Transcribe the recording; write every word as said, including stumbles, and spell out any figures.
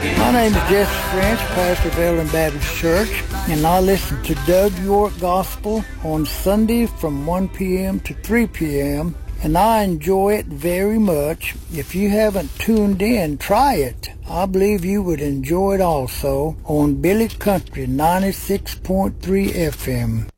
My name is Jesse French, pastor of Ellen Baptist Church, and I listen to Doug York Gospel on Sunday from one p.m. to three p.m., and I enjoy it very much. If you haven't tuned in, try it. I believe you would enjoy it also on Billy Country ninety-six point three F M.